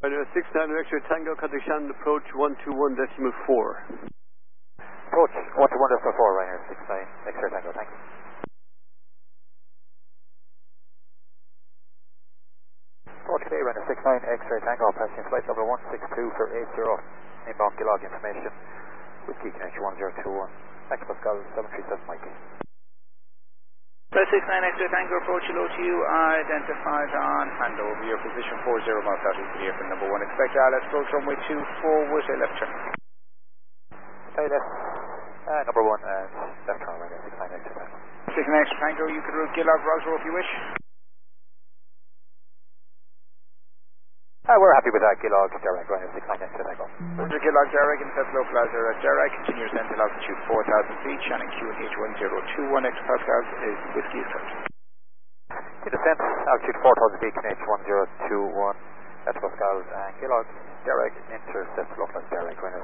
Ryanair 69 X-ray Tango, contact Shannon approach 121.4. Approach 121.4, Ryanair 69 X-ray Tango, thanks. Approach today, Ryanair 69 X-ray Tango, passing flight number 162 for 80, inbound Gilog information, Whiskey connection 1021, X Pascal 737 Mike. Flight 69 X-ray Tango, approach hello to you, identified on handover, your position 40 miles out of the airplane number 1, expect Alice, approach runway 24 with a left turn. Okay, left, number 1 and left turn, Ryanair 69 X-ray Tango. 69 X-ray Tango, you can route Gilog router if you wish. We're happy with that, Gilog, direct, Ryanair 69 X-ray Tango. Roger Gilog, direct, and set localizer at direct, continuous until altitude 4,000 feet, Shannon QNH 1021, X Pascal is Whiskey is correct. Descent, altitude 4,000 feet, QNH 1021, X Pascal, and Gilog, direct, intercept localizer direct, Ryanair